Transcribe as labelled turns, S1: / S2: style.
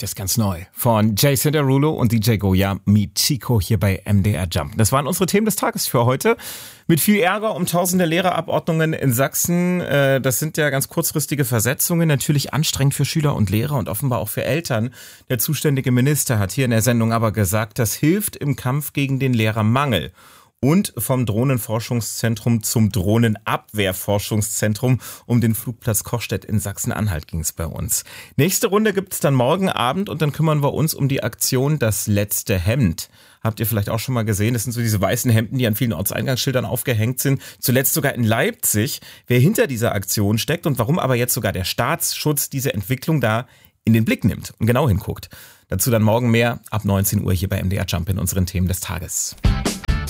S1: Das ist ganz neu. Von Jason Derulo und DJ Goya, Meet Chico hier bei MDR Jump. Das waren unsere Themen des Tages für heute. Mit viel Ärger um tausende Lehrerabordnungen in Sachsen. Das sind ja ganz kurzfristige Versetzungen. Natürlich anstrengend für Schüler und Lehrer und offenbar auch für Eltern. Der zuständige Minister hat hier in der Sendung aber gesagt, das hilft im Kampf gegen den Lehrermangel. Und vom Drohnenforschungszentrum zum Drohnenabwehrforschungszentrum um den Flugplatz Cochstedt in Sachsen-Anhalt ging es bei uns. Nächste Runde gibt's dann morgen Abend und dann kümmern wir uns um die Aktion Das letzte Hemd. Habt ihr vielleicht auch schon mal gesehen, das sind so diese weißen Hemden, die an vielen Ortseingangsschildern aufgehängt sind. Zuletzt sogar in Leipzig. Wer hinter dieser Aktion steckt und warum aber jetzt sogar der Staatsschutz diese Entwicklung da in den Blick nimmt und genau hinguckt. Dazu dann morgen mehr ab 19 Uhr hier bei MDR Jump in unseren Themen des Tages.